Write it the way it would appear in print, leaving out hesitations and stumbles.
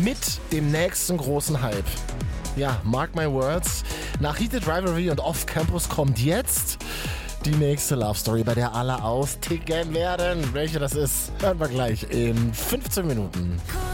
mit dem nächsten großen Hype. Ja, mark my words. Nach Heated Rivalry und Off Campus kommt jetzt die nächste Love Story, bei der alle austicken werden. Welche das ist, hören wir gleich in 15 Minuten.